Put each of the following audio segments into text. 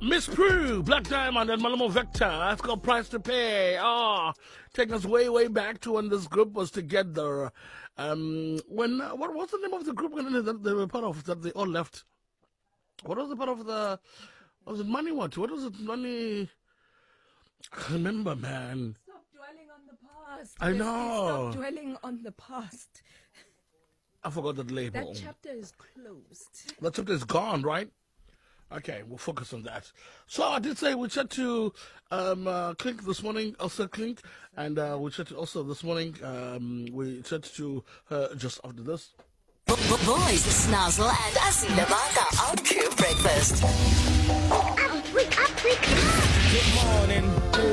Miss Prue, Black Diamond, and Malamo Vector. That's got Price to Pay. Taking us way, way back to when this group was together. What was the name of the group that they were part of that they all left? What was the part of the? Was it Money? What was it? Money? I can't remember, man. Stop dwelling on the past. I know. Stop dwelling on the past. I forgot that label. That chapter is closed. That chapter is gone, right? Okay, we'll focus on that. So I did say we chat to Clink this morning, Elsa Clink, and we chatted also this morning. We chatted to her just after this. Boys, Snazzle and Asila Maka on Crew Breakfast. Wake up. Good morning.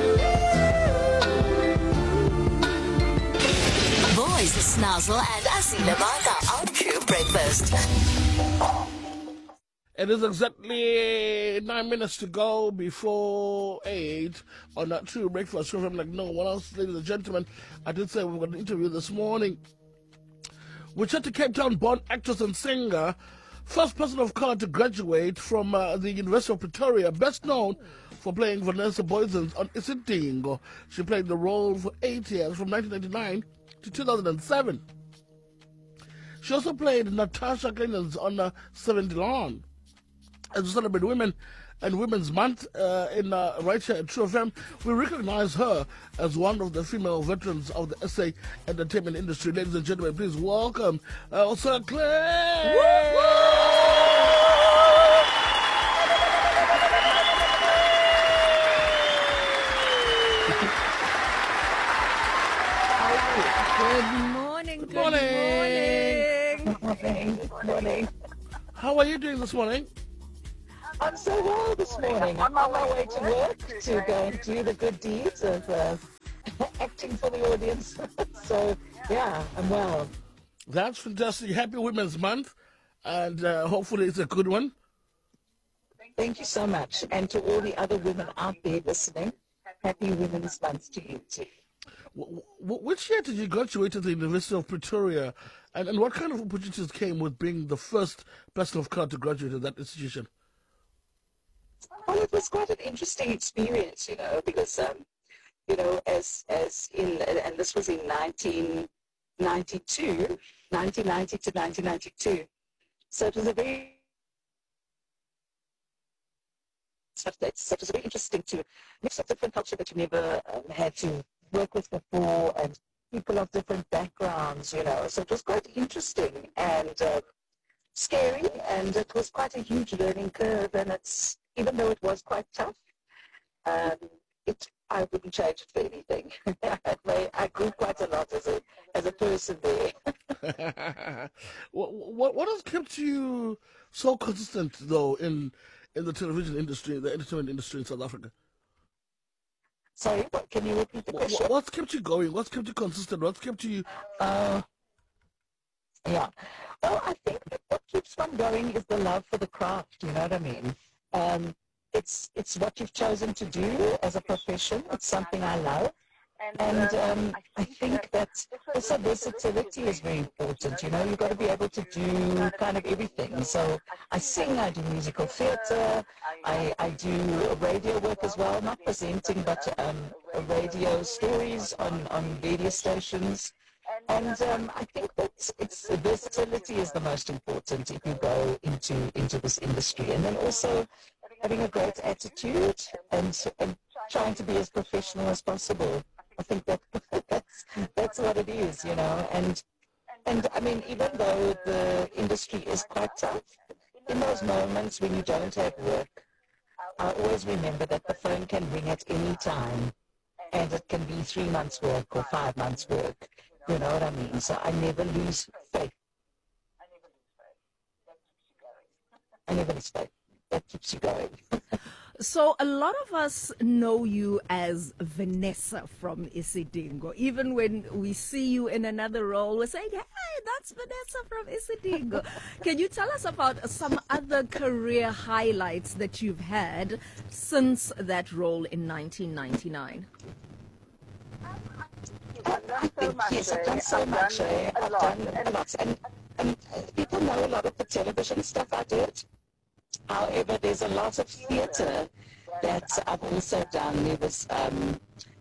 Boys, Snazzle and Asila Maka on Crew Breakfast. It is exactly 9 minutes to go before 8 on that True Breakfast show. I'm like, no one else, ladies and gentlemen. I did say we were going to interview this morning. We chat to Cape Town-born actress and singer, first person of color to graduate from the University of Pretoria, best known for playing Vanessa Boysen on Isidingo. She played the role for 8 years, from 1999 to 2007. She also played Natasha Clemens on Seven Delon. As we celebrate Women and Women's Month in right here at True FM, we recognize her as one of the female veterans of the SA entertainment industry. Ladies and gentlemen, please welcome Elsa Clay. Good morning. Good morning. Good morning. How are you doing this morning? I'm so well this morning. I'm on my way to work to go and do the good deeds of acting for the audience. So, yeah, I'm well. That's fantastic. Happy Women's Month, and hopefully it's a good one. Thank you so much. And to all the other women out there listening, happy Women's Month to you too. Which year did you graduate at the University of Pretoria, and what kind of opportunities came with being the first person of color to graduate at that institution? Well, it was quite an interesting experience, because, as in, and this was in 1990 to 1992. So it was a very, so it was very interesting to mix up different culture that you never had to work with before, and people of different backgrounds, So it was quite interesting and scary, and it was quite a huge learning curve, and even though it was quite tough, I wouldn't change it for anything. I grew quite a lot as a person there. What has kept you so consistent, though, in the television industry, the entertainment industry in South Africa? Sorry, can you repeat the question? What's kept you going? What's kept you consistent? What's kept you... Yeah. Well, I think that what keeps one going is the love for the craft, you know what I mean? It's what you've chosen to do as a profession. It's something I love. And I think that also versatility is very important. You've got to be able to do kind of everything. So I sing, I do musical theatre, I do radio work as well, not presenting, but radio stories on various stations. And I think that versatility is the most important if you go into this industry. And then also having a great attitude and trying to be as professional as possible. I think that's what it is, And I mean, even though the industry is quite tough, in those moments when you don't have work, I always remember that the phone can ring at any time, and it can be 3 months' work or 5 months' work. You know what I mean? So I never lose faith. I never lose faith. That keeps you going. So a lot of us know you as Vanessa from Isidingo. Even when we see you in another role, we're saying, hey, that's Vanessa from Isidingo. Can you tell us about some other career highlights that you've had since that role in 1999? Yes, I've done so much. I've done a lot. And people know a lot of the television stuff I did. However, there's a lot of theatre that I've also done. There was